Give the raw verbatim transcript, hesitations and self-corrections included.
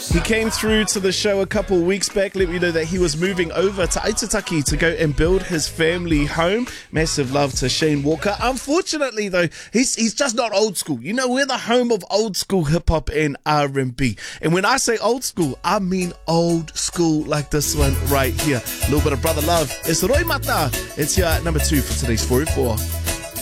He came through to the show a couple of weeks back, let me know that he was moving over to Aitutaki to go and build his family home. Massive love to Shane Walker. Unfortunately, though, he's he's just not old school. You know, we're the home of old school hip-hop and R and B. And when I say old school, I mean old school like this one right here. A little bit of brother love. It's Roy Mata. It's here at number two for today's four oh four.